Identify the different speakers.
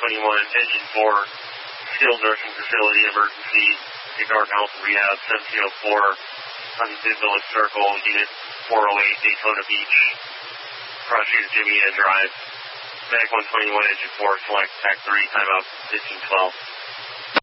Speaker 1: 121, Engine 4, Skilled Nursing Facility, Emergency, Ignore Health Rehab, 1704, on the Village Circle, Unit 408, Daytona Beach, Crossing Jimmy and Drive, Mag 121, Engine 4, Select, TAC 3, timeout 1512.